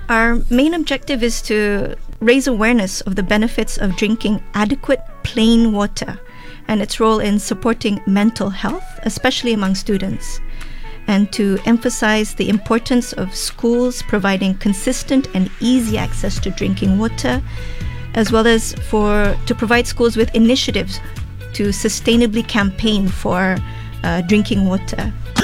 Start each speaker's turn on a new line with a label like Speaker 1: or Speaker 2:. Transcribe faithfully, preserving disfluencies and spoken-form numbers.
Speaker 1: Our main objective is to raise awareness of the benefits of drinking adequate plain water and its role in supporting mental health, especially among students, and to emphasize the importance of schools providing consistent and easy access to drinking water, as well as for to provide schools with initiatives to sustainably campaign for uh, drinking water.